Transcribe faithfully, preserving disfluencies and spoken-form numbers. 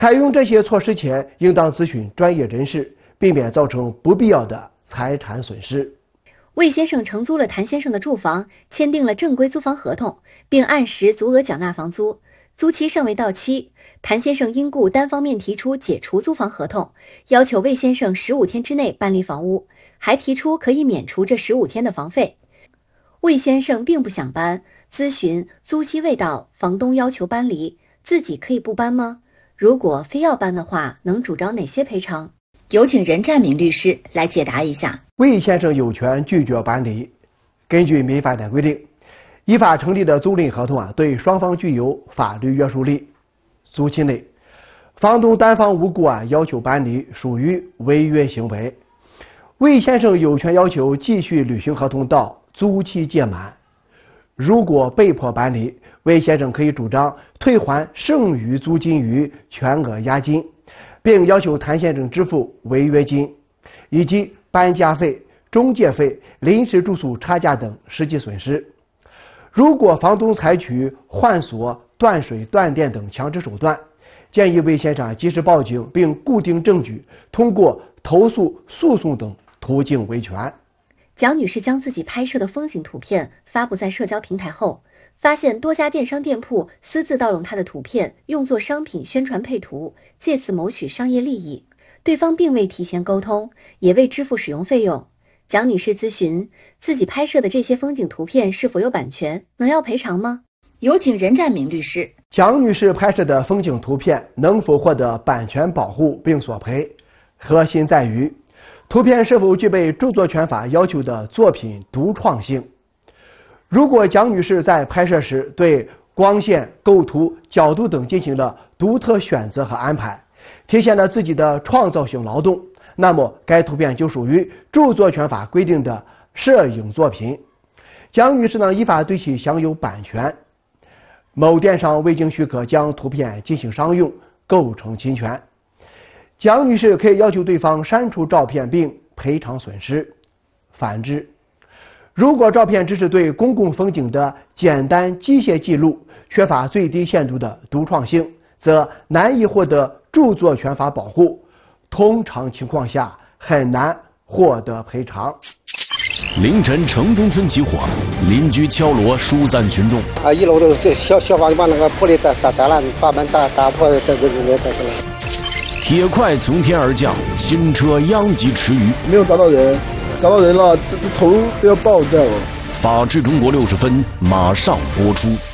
采用这些措施前，应当咨询专业人士，避免造成不必要的财产损失。 魏先生承租了谭先生的住房，签订了正规租房合同，并按时足额缴纳房租。租期尚未到期，谭先生因故单方面提出解除租房合同，要求魏先生十五天之内搬离房屋，还提出可以免除这十五天的房费。魏先生并不想搬，咨询租期未到，房东要求搬离，自己可以不搬吗？如果非要搬的话，能主张哪些赔偿？ 有请任占明律师来解答一下。 魏先生有权拒绝搬离。根据民法典规定，依法成立的租赁合同啊，对双方具有法律约束力。租期内，房东单方无故啊要求搬离，属于违约行为。魏先生有权要求继续履行合同到租期届满。如果被迫搬离，魏先生可以主张退还剩余租金与全额押金，并要求谭先生支付违约金，以及搬家费、中介费、临时住宿差价等实际损失。如果房东采取换锁、断水、断电等强制手段，建议魏先生及时报警，并固定证据，通过投诉、诉讼等途径维权。 蒋女士将自己拍摄的风景图片发布在社交平台后，发现多家电商店铺私自盗用她的图片，用作商品宣传配图，借此谋取商业利益。对方并未提前沟通，也未支付使用费用。蒋女士咨询自己拍摄的这些风景图片是否有版权，能要赔偿吗？ 有请任占明律师。 蒋女士拍摄的风景图片能否获得版权保护并索赔，核心在于图片是否具备著作权法要求的作品独创性。如果蒋女士在拍摄时对光线、构图、角度等进行了独特选择和安排，体现了自己的创造性劳动，那么该图片就属于著作权法规定的摄影作品。蒋女士呢，依法对其享有版权。某电商未经许可将图片进行商用，构成侵权。蒋女士可以要求对方删除照片并赔偿损失。反之，如果照片只是对公共风景的简单机械记录，缺乏最低限度的独创性，则难以获得著作权法保护，通常情况下很难获得赔偿。 凌晨城中村起火，邻居敲锣疏散群众。 啊，一楼的这消消防就把那个玻璃砸砸砸烂，把门打打破，这这这这这。 铁块从天而降，新车殃及池鱼。 没有砸到人，砸到人了，这这头都要爆掉了。 法治中国六十分马上播出。